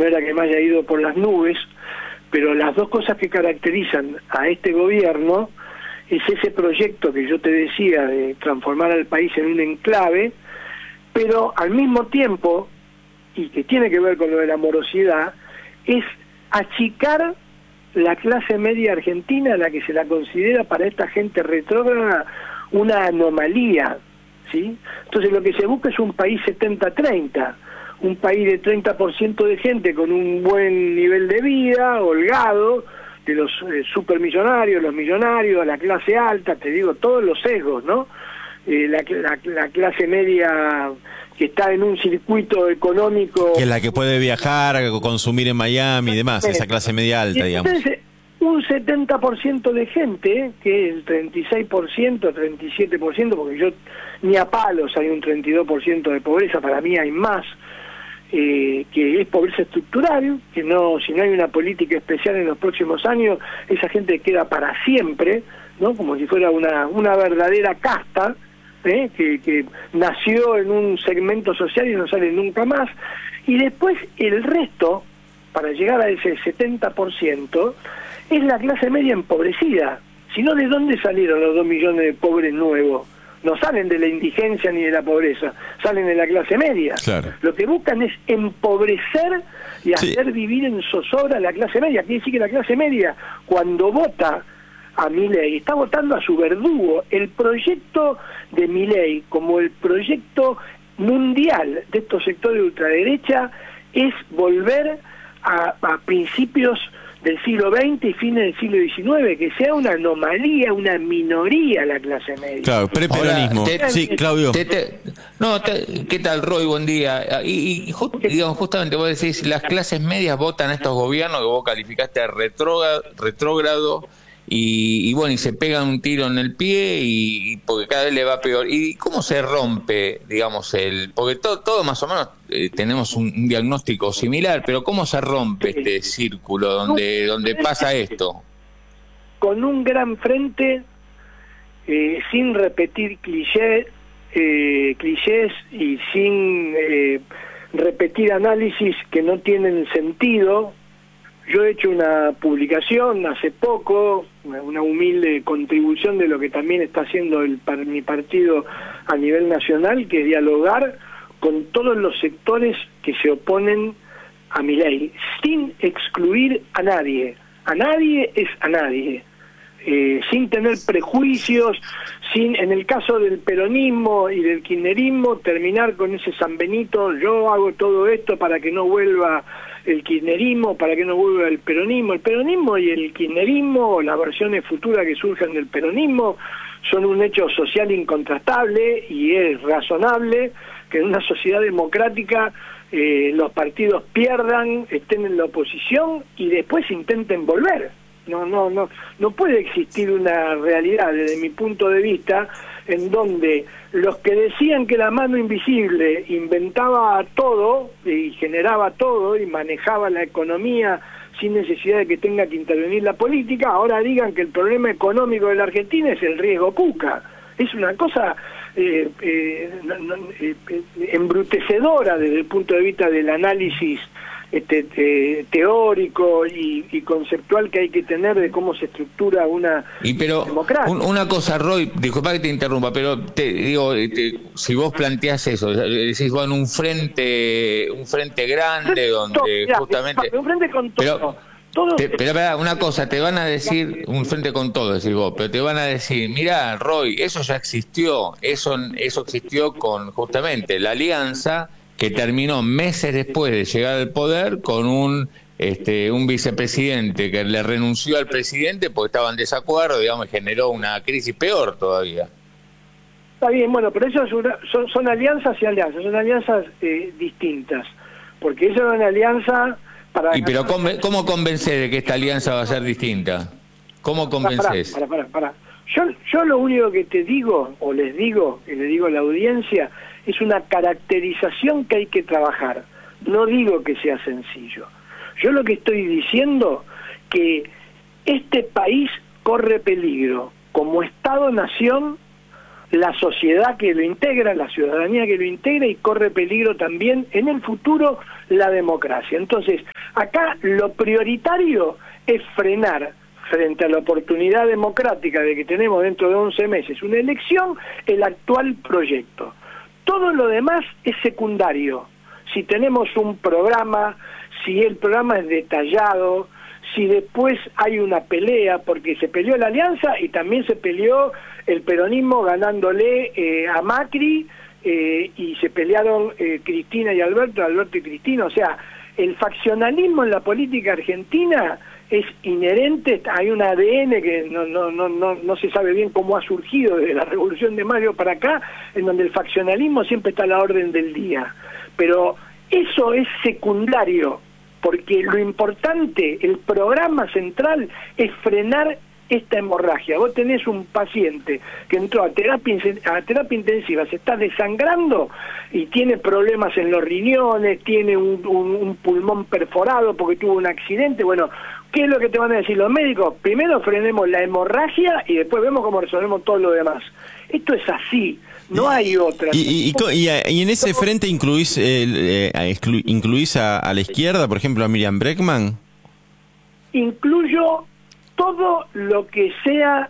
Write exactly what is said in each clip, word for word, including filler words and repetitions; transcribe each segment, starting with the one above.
no era que me haya ido por las nubes, pero las dos cosas que caracterizan a este gobierno es ese proyecto que yo te decía de transformar al país en un enclave, pero al mismo tiempo, y que tiene que ver con lo de la morosidad, es achicar la clase media argentina, a la que se la considera para esta gente retrógrada una anomalía, ¿sí? Entonces lo que se busca es un país setenta treinta, un país de treinta por ciento de gente con un buen nivel de vida, holgado, de los eh, supermillonarios, los millonarios, la clase alta, te digo, todos los sesgos, ¿no? Eh, la, la, la clase media que está en un circuito económico... Que es la que puede viajar, consumir en Miami y demás, esa clase media alta, digamos. Entonces, un setenta por ciento de gente, que es el treinta y seis por ciento, treinta y siete por ciento, porque yo ni a palos hay un treinta y dos por ciento de pobreza, para mí hay más, eh, que es pobreza estructural, que no, si no hay una política especial en los próximos años, esa gente queda para siempre, ¿no? Como si fuera una, una verdadera casta, ¿eh? que, que nació en un segmento social y no sale nunca más, y después el resto, para llegar a ese setenta por ciento, es la clase media empobrecida. Si no, ¿de dónde salieron los dos millones de pobres nuevos? No salen de la indigencia ni de la pobreza, salen de la clase media. Claro. Lo que buscan es empobrecer y hacer Sí. vivir en zozobra a la clase media. Quiere decir que la clase media, cuando vota a Milei, está votando a su verdugo. El proyecto de Milei, como el proyecto mundial de estos sectores de ultraderecha, es volver a, a principios del siglo veinte y fines del siglo diecinueve, que sea una anomalía, una minoría la clase media. Claro, preperonismo. Sí, Claudio. Te, te, no, te, ¿qué tal, Roy? Buen día. Y, y just, digamos, justamente vos decís, las clases medias votan a estos gobiernos que vos calificaste de retrógrado, retrógrado y, y bueno, y se pegan un tiro en el pie y, y porque cada vez le va peor. ¿Y cómo se rompe, digamos, el...? Porque todo, todo más o menos eh, tenemos un, un diagnóstico similar, pero ¿cómo se rompe este círculo donde, donde pasa esto? Con un gran frente, eh, sin repetir cliché, eh, clichés y sin eh, repetir análisis que no tienen sentido. Yo he hecho una publicación hace poco, una humilde contribución de lo que también está haciendo el, mi partido a nivel nacional, que es dialogar con todos los sectores que se oponen a Milei, sin excluir a nadie. A nadie es a nadie. Eh, sin tener prejuicios, sin, en el caso del peronismo y del kirchnerismo, terminar con ese San Benito, yo hago todo esto para que no vuelva el kirchnerismo, para que no vuelva el peronismo. El peronismo y el kirchnerismo, o las versiones futuras que surjan del peronismo, son un hecho social incontrastable, y es razonable que en una sociedad democrática eh, los partidos pierdan, estén en la oposición y después intenten volver. No, no, no, no puede existir una realidad desde mi punto de vista en donde los que decían que la mano invisible inventaba todo y generaba todo y manejaba la economía sin necesidad de que tenga que intervenir la política, ahora digan que el problema económico de la Argentina es el riesgo Cuca. Es una cosa eh, eh, no, no, eh, embrutecedora desde el punto de vista del análisis Este, te, teórico y, y conceptual que hay que tener de cómo se estructura una y pero democracia. Un, una cosa, Roy, disculpa que te interrumpa, pero te digo, te, si vos planteás eso, decís, bueno, un frente un frente grande donde todo, mirá, justamente... Un frente con todo. Pero, todo te, pero espera, una cosa, te van a decir, un frente con todo, decís vos, pero te van a decir, mirá, Roy, eso ya existió, eso, eso existió con justamente la alianza, que terminó meses después de llegar al poder con un este un vicepresidente que le renunció al presidente porque estaba en desacuerdo, digamos, y generó una crisis peor todavía. Está bien, bueno, pero eso es una, son, son alianzas y alianzas, son alianzas eh, distintas, porque eso es una alianza para... Y pero ¿cómo, cómo convencer de que esta alianza va a ser distinta? ¿Cómo convences? Para, para, para, para. Yo, yo lo único que te digo, o les digo, y le digo a la audiencia, es una caracterización que hay que trabajar. No digo que sea sencillo. Yo lo que estoy diciendo que este país corre peligro como Estado-nación, la sociedad que lo integra, la ciudadanía que lo integra, y corre peligro también en el futuro la democracia. Entonces, Acá lo prioritario es frenar, frente a la oportunidad democrática de que tenemos dentro de once meses una elección, el actual proyecto. Todo lo demás es secundario. Si tenemos un programa, si el programa es detallado, si después hay una pelea, porque se peleó la alianza y también se peleó el peronismo ganándole eh, a Macri, eh, y se pelearon eh, Cristina y Alberto, Alberto y Cristina. O sea, el faccionalismo en la política argentina es inherente, hay un A D N que no, no, no, no, no se sabe bien cómo ha surgido desde la Revolución de Mayo para acá, en donde el faccionalismo siempre está a la orden del día. Pero eso es secundario, porque lo importante, el programa central, es frenar esta hemorragia. Vos tenés un paciente que entró a terapia, a terapia intensiva, se está desangrando y tiene problemas en los riñones, tiene un, un, un pulmón perforado porque tuvo un accidente. Bueno, ¿qué es lo que te van a decir los médicos? Primero frenemos la hemorragia y después vemos cómo resolvemos todo lo demás. Esto es así, no hay otra. ¿Y, y, y, y en ese frente incluís, eh, eh, incluís a, a la izquierda, por ejemplo, a Miriam Bregman? Incluyo todo lo que sea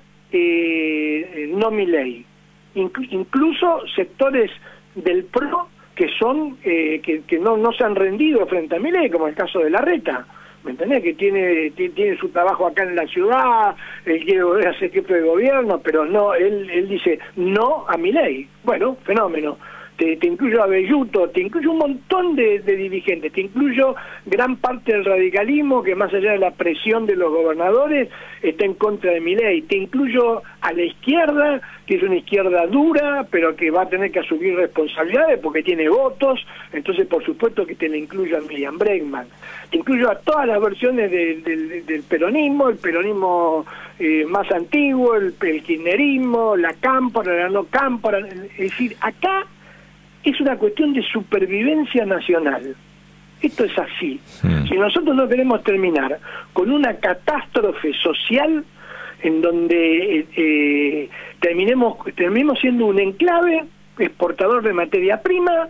eh, no Milei, Inclu incluso sectores del PRO que son eh, que, que no, no se han rendido frente a Milei, como el caso de Larreta, ¿me entendés? Que tiene, tiene tiene su trabajo acá en la ciudad, él quiere volver a ser jefe de gobierno, pero no, él él dice no a Milei. Bueno, fenómeno. Te, te incluyo a Belluto, te incluyo un montón de, de dirigentes, te incluyo gran parte del radicalismo que más allá de la presión de los gobernadores está en contra de Milei, te incluyo a la izquierda, que es una izquierda dura, pero que va a tener que asumir responsabilidades porque tiene votos, entonces por supuesto que te la incluyo a Miriam Bregman, te incluyo a todas las versiones de, de, de, del peronismo, el peronismo eh, más antiguo, el, el kirchnerismo, la cámpora, la no cámpora, es decir, acá es una cuestión de supervivencia nacional. Esto es así. Mm. Si nosotros no queremos terminar con una catástrofe social en donde eh, eh, terminemos, terminemos siendo un enclave exportador de materia prima,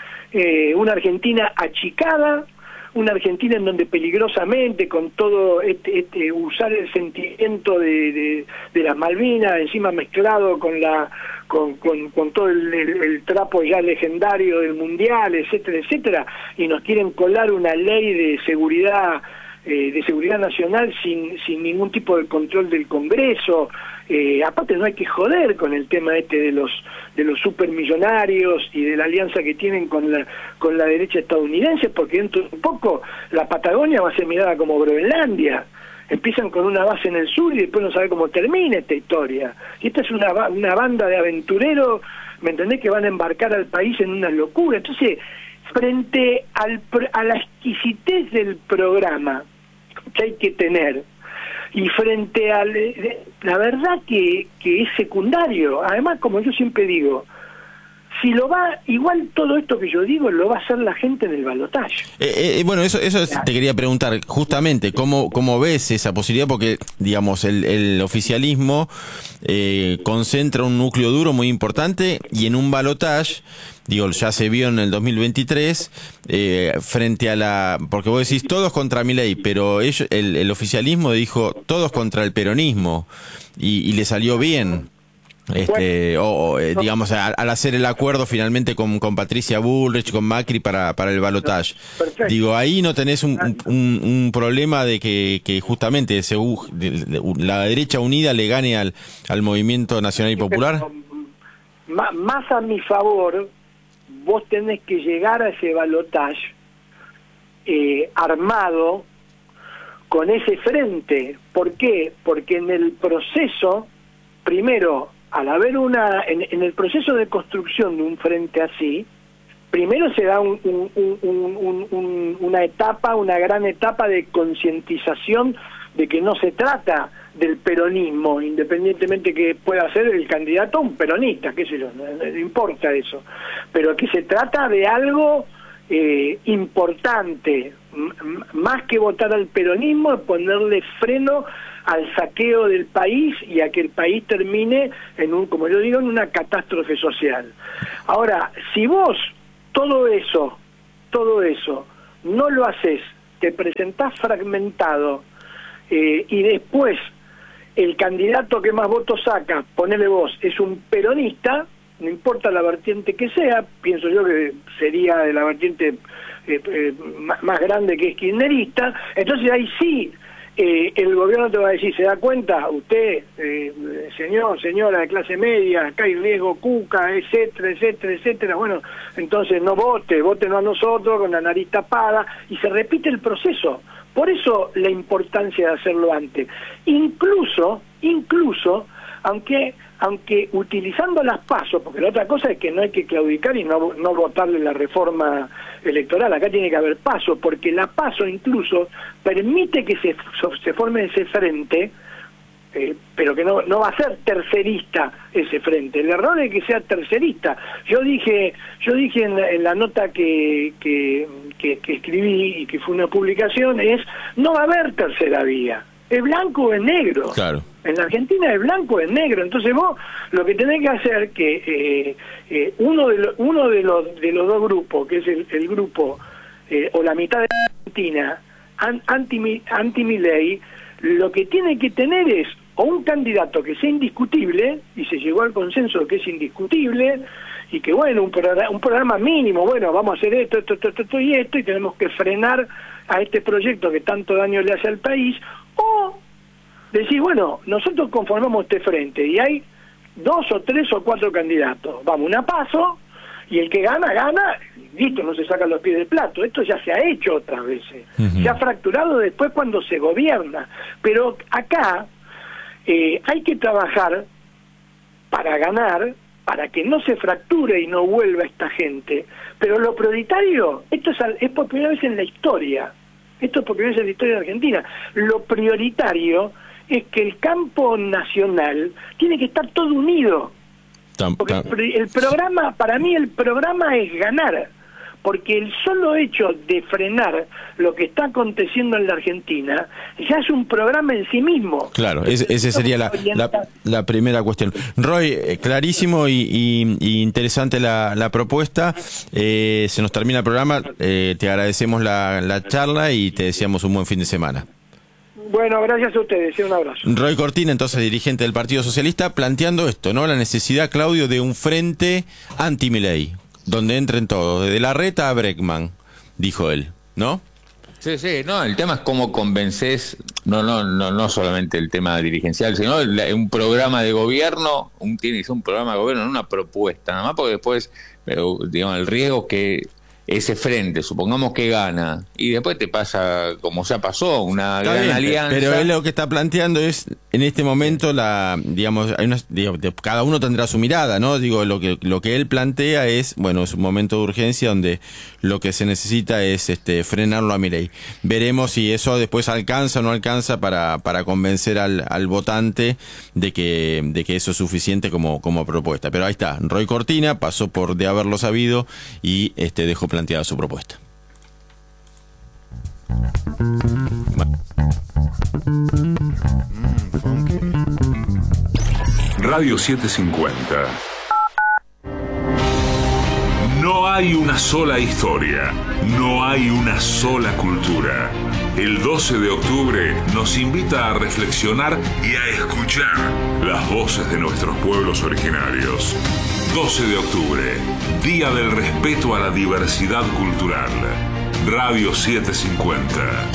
eh, una Argentina achicada, una Argentina en donde peligrosamente, con todo este, este usar el sentimiento de, de, de las Malvinas, encima mezclado con la con, con, con todo el, el, el trapo ya legendario del Mundial, etcétera, etcétera, y nos quieren colar una ley de seguridad eh, de seguridad nacional sin, sin ningún tipo de control del Congreso. Eh, aparte no hay que joder con el tema este de los de los supermillonarios y de la alianza que tienen con la con la derecha estadounidense, porque dentro de un poco la Patagonia va a ser mirada como Groenlandia. Empiezan con una base en el sur y después no sabe cómo termina esta historia. Y esta es una, una banda de aventureros, ¿me entendés?, que van a embarcar al país en una locura. Entonces, frente al, a la exquisitez del programa que hay que tener, y frente a la verdad que, que es secundario, además, como yo siempre digo, si lo va, igual todo esto que yo digo lo va a hacer la gente en el balotaje. Eh, eh, bueno, eso eso te quería preguntar, justamente, ¿cómo, cómo ves esa posibilidad? Porque, digamos, el, el oficialismo eh, concentra un núcleo duro muy importante y en un balotaje, digo, ya se vio en el dos mil veintitrés, eh, frente a la... Porque vos decís todos contra Milei, pero ellos, el, el oficialismo dijo todos contra el peronismo y, y le salió bien. Este, bueno, o, o eh, digamos, al, al hacer el acuerdo finalmente con, con Patricia Bullrich, con Macri para, para el balotaje. Digo, ahí no tenés un, un, un problema de que, que justamente se, de, de, la derecha unida le gane al, al movimiento nacional y popular. Pero, más a mi favor, vos tenés que llegar a ese balotaje eh, armado con ese frente. ¿Por qué? Porque en el proceso, primero, al haber una, en, en el proceso de construcción de un frente así, primero se da un, un, un, un, un, una etapa, una gran etapa de concientización de que no se trata del peronismo, independientemente que pueda ser el candidato un peronista, qué sé yo, no, no importa eso, pero que se trata de algo eh, importante, M más que votar al peronismo, es ponerle freno al saqueo del país y a que el país termine en un, como yo digo, en una catástrofe social. Ahora, si vos todo eso, todo eso, no lo haces te presentás fragmentado eh, y después el candidato que más votos saca, ponele vos, es un peronista, no importa la vertiente que sea, pienso yo que sería de la vertiente eh, eh, más, más grande que es kirchnerista, entonces ahí sí eh, el gobierno te va a decir, ¿se da cuenta? Usted, eh, señor, señora de clase media, acá hay riesgo Cuca, etcétera, etcétera, etcétera, bueno, entonces no vote, vote no a nosotros, con la nariz tapada, y se repite el proceso. Por eso la importancia de hacerlo antes. Incluso, incluso, aunque aunque utilizando las PASO, porque la otra cosa es que no hay que claudicar y no, no votarle la reforma electoral, acá tiene que haber PASO, porque la PASO incluso permite que se, se forme ese frente, eh, pero que no, no va a ser tercerista ese frente. El error es que sea tercerista. Yo dije, yo dije en la, en la nota que, que, que, que escribí y que fue una publicación, es no va a haber tercera vía. Es blanco o es negro. Claro. En la Argentina es blanco o es negro. Entonces vos lo que tenés que hacer que eh, eh, uno de los uno de los de los dos grupos, que es el, el grupo eh, o la mitad de la Argentina an, anti anti Milei, lo que tiene que tener es o un candidato que sea indiscutible, y se llegó al consenso que es indiscutible, y que bueno, un programa, un programa mínimo, bueno, vamos a hacer esto, esto, esto, esto y esto, y tenemos que frenar a este proyecto que tanto daño le hace al país, o decir, bueno, nosotros conformamos este frente, y hay dos o tres o cuatro candidatos, vamos, una paso, y el que gana, gana, listo, no se sacan los pies del plato. Esto ya se ha hecho otras veces, uh-huh. Se ha fracturado después cuando se gobierna, pero acá eh, hay que trabajar para ganar, para que no se fracture y no vuelva esta gente, pero lo prioritario, esto es, es por primera vez en la historia, esto es por primera vez en la historia de Argentina, lo prioritario es que el campo nacional tiene que estar todo unido, porque el, el programa, para mí el programa es ganar, porque el solo hecho de frenar lo que está aconteciendo en la Argentina ya es un programa en sí mismo. Claro, esa ese sería la, la, la primera cuestión. Roy, eh, clarísimo y, y, y interesante la, la propuesta. Eh, se nos termina el programa, eh, te agradecemos la, la charla y te deseamos un buen fin de semana. Bueno, gracias a ustedes, un abrazo. Roy Cortina, entonces dirigente del Partido Socialista, planteando esto, ¿no? La necesidad, Claudio, de un frente anti-Milei, donde entren todos, desde Larreta a Bregman, dijo él, ¿no? Sí, sí, no, el tema es cómo convences, no, no, no, no solamente el tema dirigencial, sino el, un programa de gobierno, un, tiene que ser un programa de gobierno, no una propuesta, nada más porque después, digamos, el riesgo que ese frente, supongamos que gana, y después te pasa, como ya pasó, una Está gran bien, alianza. Pero él lo que está planteando es, en este momento, la, digamos, hay una, digamos, cada uno tendrá su mirada, ¿no? Digo, lo que lo que él plantea es, bueno, es un momento de urgencia donde lo que se necesita es este frenarlo a Milei. Veremos si eso después alcanza o no alcanza para para convencer al, al votante de que de que eso es suficiente como como propuesta. Pero ahí está, Roy Cortina pasó por de haberlo sabido y este dejó planteada su propuesta. Radio setecientos cincuenta. No hay una sola historia, no hay una sola cultura. El doce de octubre nos invita a reflexionar y a escuchar las voces de nuestros pueblos originarios. doce de octubre, Día del Respeto a la Diversidad Cultural. Radio setecientos cincuenta.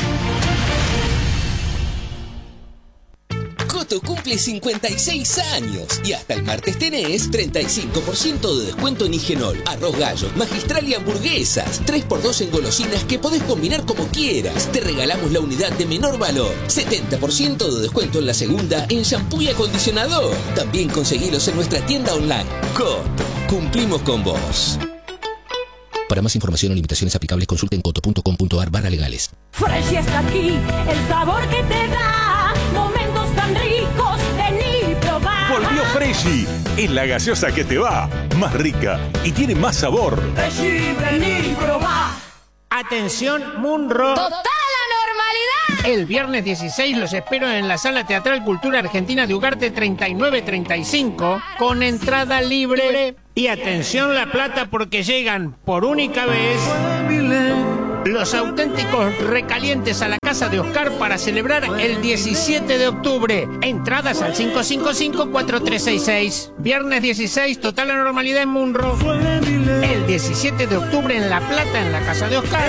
Coto cumple cincuenta y seis años y hasta el martes tenés treinta y cinco por ciento de descuento en Higenol, arroz gallo, magistral y hamburguesas. tres por dos en golosinas que podés combinar como quieras. Te regalamos la unidad de menor valor. setenta por ciento de descuento en la segunda en shampoo y acondicionador. También conseguilos en nuestra tienda online. Coto, cumplimos con vos. Para más información o limitaciones aplicables consulte en coto punto com punto ar barra legales. Fresh está aquí, el sabor que te da momentos tan ricos, vení probar. Volvió Freshy, es la gaseosa que te va, más rica y tiene más sabor. Freshy, vení probar. Atención, Munro. Total la normalidad. El viernes dieciséis los espero en la Sala Teatral Cultura Argentina de Ugarte treinta y nueve treinta y cinco con entrada libre. Y atención La Plata porque llegan por única vez los auténticos recalientes a la casa de Oscar para celebrar el diecisiete de octubre. Entradas al cinco cinco cinco, cuatro tres seis seis. Viernes dieciséis, total la normalidad en Munro. El diecisiete de octubre en La Plata, en la casa de Oscar.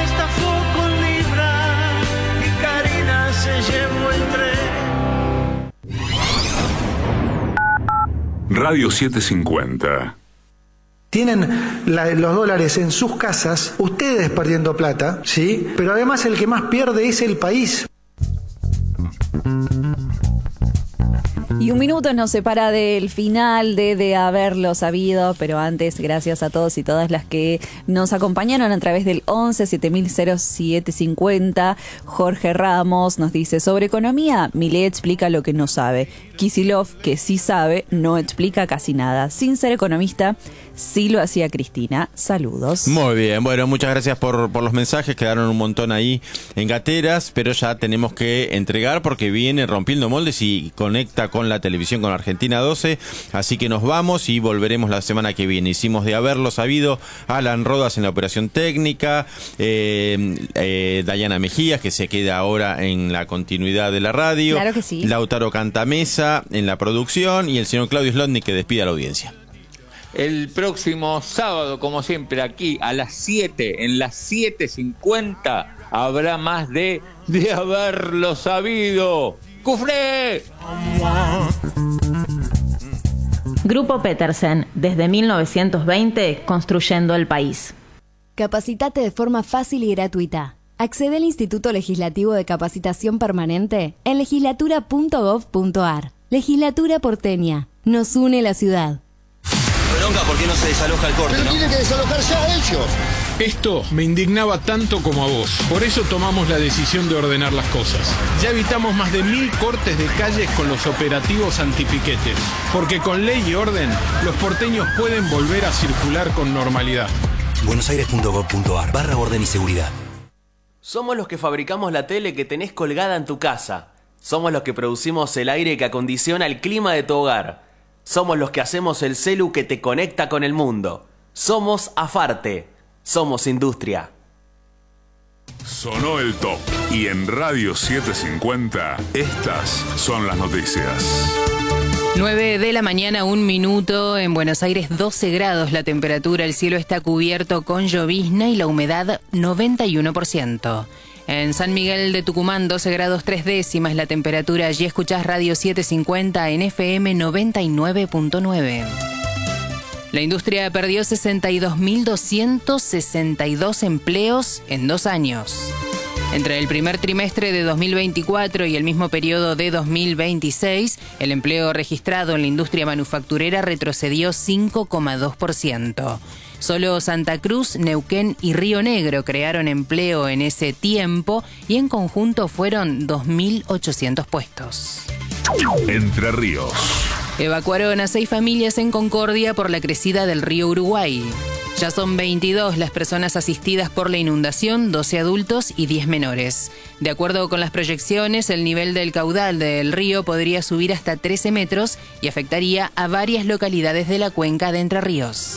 Radio setecientos cincuenta. Tienen la, los dólares en sus casas, ustedes perdiendo plata, ¿sí? Pero además el que más pierde es el país. Y un minuto nos separa del final de De Haberlo Sabido, pero antes, gracias a todos y todas las que nos acompañaron a través del once siete mil siete cincuenta. Jorge Ramos nos dice, sobre economía, Milei explica lo que no sabe. Kicillof, que sí sabe, no explica casi nada. Sin ser economista, sí lo hacía Cristina. Saludos. Muy bien, bueno, muchas gracias por, por los mensajes, quedaron un montón ahí en gateras, pero ya tenemos que entregar porque viene Rompiendo Moldes y conecta con la televisión con Argentina doce, así que nos vamos y volveremos la semana que viene. Hicimos De Haberlo Sabido Alan Rodas en la operación técnica, eh, eh, Dayana Mejías, que se queda ahora en la continuidad de la radio, claro que sí. Lautaro Cantamesa en la producción y el señor Claudio Slotnick, que despide a la audiencia. El próximo sábado, como siempre, aquí a las siete, en las siete cincuenta, habrá más de De Haberlo Sabido. ¡Cufré! Grupo Petersen, desde mil novecientos veinte, construyendo el país. Capacitate de forma fácil y gratuita. Accede al Instituto Legislativo de Capacitación Permanente en legislatura punto gov punto ar. Legislatura porteña. Nos une la ciudad. Bronca, ¿por qué no se desaloja el corte? Pero ¿no? tienen que desalojar ya ellos. Esto me indignaba tanto como a vos. Por eso tomamos la decisión de ordenar las cosas. Ya evitamos más de mil cortes de calles con los operativos antipiquetes. Porque con ley y orden, los porteños pueden volver a circular con normalidad. buenosaires punto gov punto ar barra orden y seguridad. Somos los que fabricamos la tele que tenés colgada en tu casa. Somos los que producimos el aire que acondiciona el clima de tu hogar. Somos los que hacemos el celu que te conecta con el mundo. Somos Afarte. Somos industria. Sonó el top. Y en Radio setecientos cincuenta, estas son las noticias. nueve de la mañana, un minuto. En Buenos Aires, doce grados la temperatura. El cielo está cubierto con llovizna y la humedad noventa y uno por ciento. En San Miguel de Tucumán, doce grados tres décimas la temperatura. Allí escuchás Radio setecientos cincuenta en F M noventa y nueve punto nueve. La industria perdió sesenta y dos mil doscientos sesenta y dos empleos en dos años. Entre el primer trimestre de dos mil veinticuatro y el mismo periodo de dos mil veintiséis, el empleo registrado en la industria manufacturera retrocedió cinco coma dos por ciento. Solo Santa Cruz, Neuquén y Río Negro crearon empleo en ese tiempo y en conjunto fueron dos mil ochocientos puestos. Entre Ríos. Evacuaron a seis familias en Concordia por la crecida del río Uruguay. Ya son veintidós las personas asistidas por la inundación, doce adultos y diez menores. De acuerdo con las proyecciones, el nivel del caudal del río podría subir hasta trece metros y afectaría a varias localidades de la cuenca de Entre Ríos.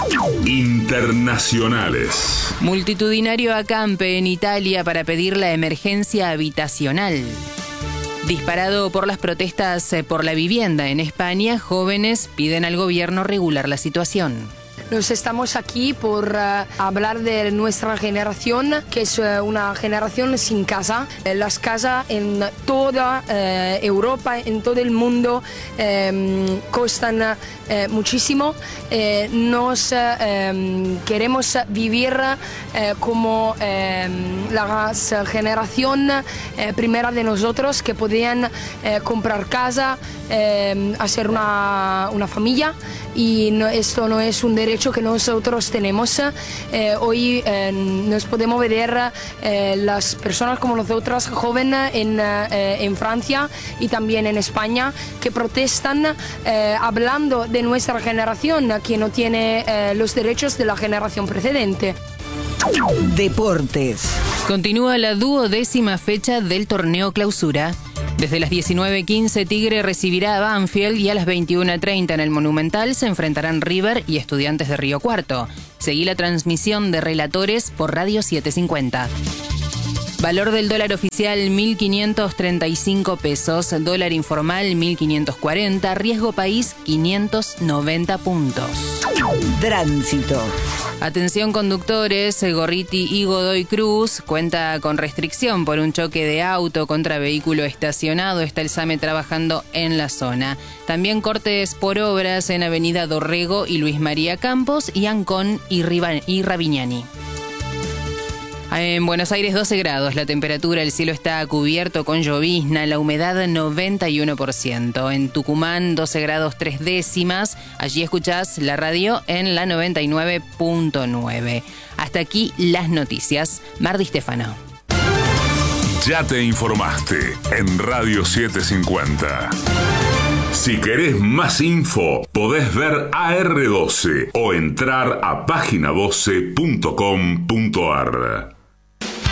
Internacionales. Multitudinario acampe en Italia para pedir la emergencia habitacional. Disparado por las protestas por la vivienda en España, jóvenes piden al gobierno regular la situación. Nos estamos aquí por uh, hablar de nuestra generación, que es uh, una generación sin casa. Eh, las casas en toda uh, Europa, en todo el mundo, eh, costan uh, muchísimo. Eh, nos uh, queremos vivir uh, como uh, la generación uh, primera de nosotros, que podían uh, comprar casa, uh, hacer una, una familia, y no, esto no es un derecho que nosotros tenemos. Eh, hoy eh, nos podemos ver eh, las personas como nosotras, jóvenes en, eh, en Francia y también en España, que protestan eh, hablando de nuestra generación, que no tiene eh, los derechos de la generación precedente. Deportes. Continúa la duodécima fecha del torneo Clausura. Desde las diecinueve quince Tigre recibirá a Banfield y a las veintiuno treinta en el Monumental se enfrentarán River y Estudiantes de Río Cuarto. Seguí la transmisión de Relatores por Radio setecientos cincuenta. Valor del dólar oficial mil quinientos treinta y cinco pesos, dólar informal mil quinientos cuarenta, riesgo país quinientos noventa puntos. Tránsito. Atención conductores, Gorriti y Godoy Cruz cuenta con restricción por un choque de auto contra vehículo estacionado. Está el SAME trabajando en la zona. También cortes por obras en Avenida Dorrego y Luis María Campos y Ancón y, Riva- y Ravignani. En Buenos Aires doce grados, la temperatura, el cielo está cubierto con llovizna, la humedad noventa y uno por ciento. En Tucumán doce grados tres décimas, allí escuchás la radio en la noventa y nueve punto nueve. Hasta aquí las noticias. Mar Di Stefano. Ya te informaste en Radio setecientos cincuenta. Si querés más info, podés ver A R doce o entrar a página doce punto com punto ar.